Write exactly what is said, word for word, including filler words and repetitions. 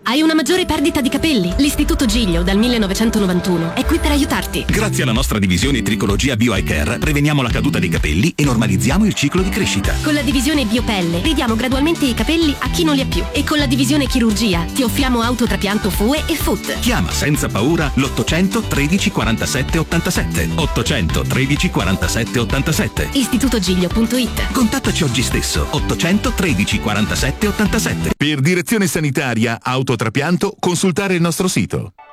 Hai una maggiore perdita di capelli? L'Istituto Giglio dal millenovecentonovantuno è qui per aiutarti. Grazie alla nostra divisione Tricologia Bio Eye Care preveniamo la caduta dei capelli e normalizziamo il ciclo di crescita. Con la divisione Biopelle ridiamo gradualmente i capelli a chi non li ha più. E con la divisione Chirurgia ti offriamo autotrapianto F U E e F U T. Chiama senza paura l'ottocento tredici quarantasette ottantasette. ottocento tredici quarantasette ottantasette. istitutogiglio punto it. Contattaci oggi stesso. ottocento tredici quarantasette ottantasette. Per direzione sanitaria autotrapianto consultare il nostro sito.